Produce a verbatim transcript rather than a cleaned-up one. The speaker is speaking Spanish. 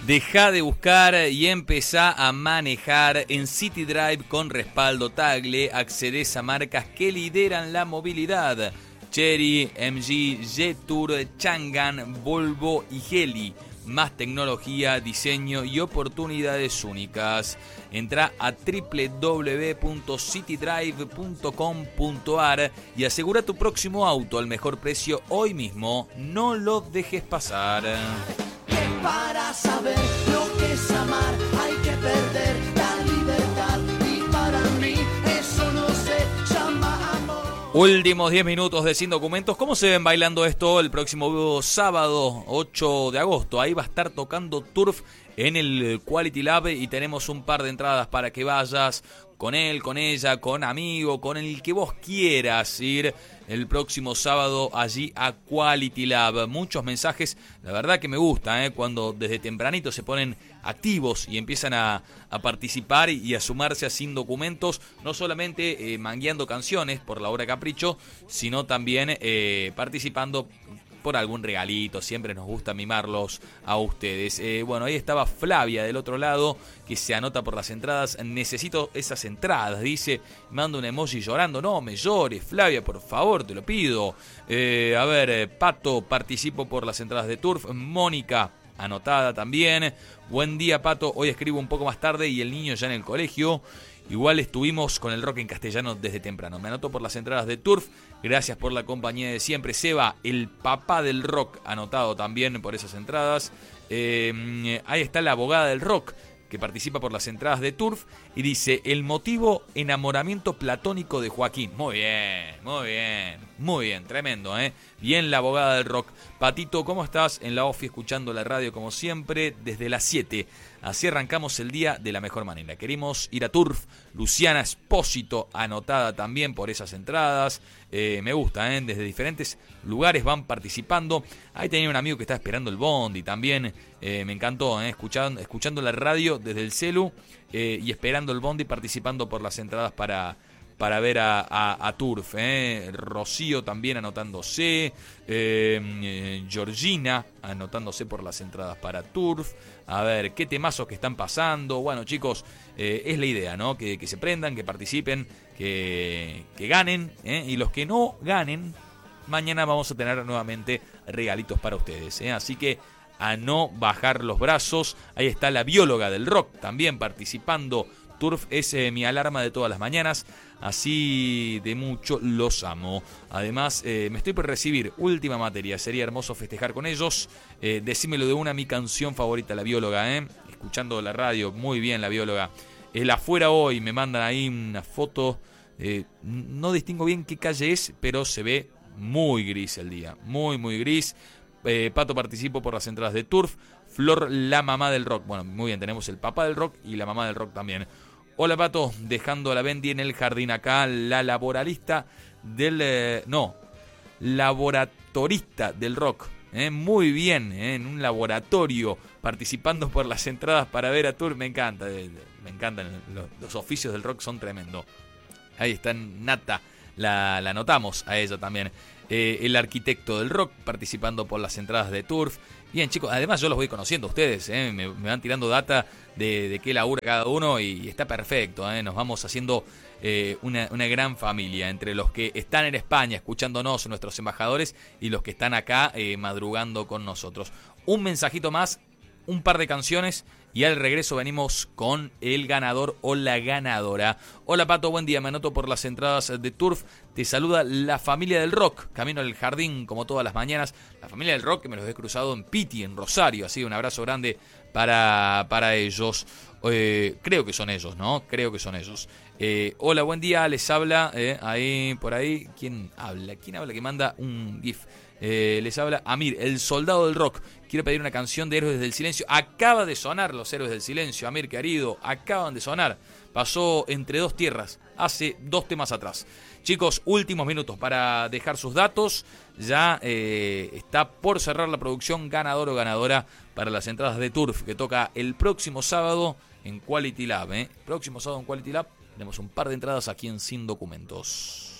Deja de buscar y empezá a manejar en City Drive con respaldo Tagle. Accedes a marcas que lideran la movilidad: Chery, M G, Jetour, Changan, Volvo y Geely. Más tecnología, diseño y oportunidades únicas. Entra a doble u doble u doble u punto city drive punto com punto a r y asegura tu próximo auto al mejor precio hoy mismo. No lo dejes pasar. Para saber lo que es amar hay que perder la libertad, y para mí eso no se llama amor. Últimos diez minutos de Sin Documentos. ¿Cómo se ven bailando esto el próximo sábado ocho de agosto? Ahí va a estar tocando Turf en el Quality Lab y tenemos un par de entradas para que vayas con él, con ella, con amigo, con el que vos quieras ir el próximo sábado allí a Quality Lab. Muchos mensajes, la verdad que me gusta, ¿eh? Cuando desde tempranito se ponen activos y empiezan a, a participar y a sumarse a Sin Documentos, no solamente eh, mangueando canciones por la hora Capricho, sino también eh, participando por algún regalito. Siempre nos gusta mimarlos a ustedes. Eh, bueno, ahí estaba Flavia del otro lado, que se anota por las entradas. Necesito esas entradas, dice. Manda un emoji llorando. No me llores, Flavia, por favor, te lo pido. Eh, a ver, eh, Pato, participo por las entradas de Turf. Mónica, anotada también. Buen día, Pato. Hoy escribo un poco más tarde y el niño ya en el colegio. Igual estuvimos con el rock en castellano desde temprano. Me anoto por las entradas de Turf. Gracias por la compañía de siempre. Seba, el papá del rock, anotado también por esas entradas. Eh, ahí está la abogada del rock, que participa por las entradas de Turf. Y dice: el motivo, enamoramiento platónico de Joaquín. Muy bien, muy bien, muy bien, tremendo, ¿eh? Bien la abogada del rock. Patito, ¿cómo estás? En la ofi, escuchando la radio como siempre, desde las siete. Así arrancamos el día de la mejor manera. Queremos ir a Turf. Luciana Espósito, anotada también por esas entradas. Eh, me gusta, ¿eh? Desde diferentes lugares van participando. Ahí tenía un amigo que está esperando el bondi también. Eh, me encantó, ¿eh? Escuchando, escuchando la radio desde el celu eh, y esperando el bondi, participando por las entradas para... para ver a, a, a Turf, ¿eh? Rocío también anotándose, eh, eh, Georgina anotándose por las entradas para Turf. A ver, qué temazos que están pasando. Bueno, chicos, eh, es la idea, ¿no? Que, que se prendan, que participen, que, que ganen, ¿eh? Y los que no ganen, mañana vamos a tener nuevamente regalitos para ustedes, ¿eh? Así que a no bajar los brazos. Ahí está la bióloga del rock también participando. Turf es eh, mi alarma de todas las mañanas, así de mucho los amo. Además, eh, me estoy por recibir última materia, sería hermoso festejar con ellos. Eh, decímelo de una, mi canción favorita, la bióloga, ¿eh? Escuchando la radio, muy bien la bióloga. El afuera hoy, me mandan ahí una foto, eh, no distingo bien qué calle es, pero se ve muy gris el día, muy muy gris. Eh, Pato, participo por las entradas de Turf. Flor, la mamá del rock. Bueno, muy bien, tenemos el papá del rock y la mamá del rock también. Hola, Pato, dejando a la Bendy en el jardín acá, la laboralista del... Eh, no, laboratorista del rock. Eh, muy bien, eh, en un laboratorio, participando por las entradas para ver a Turf. Me encanta, eh, me encantan, los, los oficios del rock son tremendos. Ahí está Nata, la, la notamos a ella también. Eh, el arquitecto del rock, participando por las entradas de Turf. Bien, chicos, además yo los voy conociendo a ustedes, ¿eh? me, me van tirando data de, de qué labura cada uno y está perfecto, ¿eh? Nos vamos haciendo eh, una, una gran familia entre los que están en España escuchándonos, nuestros embajadores, y los que están acá eh, madrugando con nosotros. Un mensajito más, un par de canciones y al regreso venimos con el ganador o la ganadora. Hola, Pato, buen día, me anoto por las entradas de Turf. Te saluda la familia del rock, camino al jardín como todas las mañanas. La familia del rock que me los he cruzado en Piti, en Rosario, así un abrazo grande para, para ellos. Eh, creo que son ellos, ¿no? Creo que son ellos. Eh, hola, buen día, les habla, eh, ahí, por ahí, ¿quién habla? ¿Quién habla que manda un GIF? Eh, les habla Amir, el soldado del rock. Quiero pedir una canción de Héroes del Silencio. Acaba de sonar los Héroes del Silencio, Amir querido, acaban de sonar. Pasó entre dos tierras hace dos temas atrás. Chicos, últimos minutos para dejar sus datos. Ya eh, está por cerrar la producción ganador o ganadora para las entradas de Turf, que toca el próximo sábado en Quality Lab. ¿eh? Próximo sábado en Quality Lab tenemos un par de entradas aquí en Sin Documentos.